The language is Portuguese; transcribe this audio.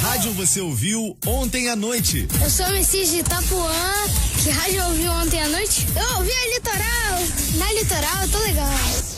rádio você ouviu ontem à noite? Eu sou o Messias de Itapuã. Que rádio eu ouvi ontem à noite? Eu ouvi a Litoral. Na Litoral, eu tô legal.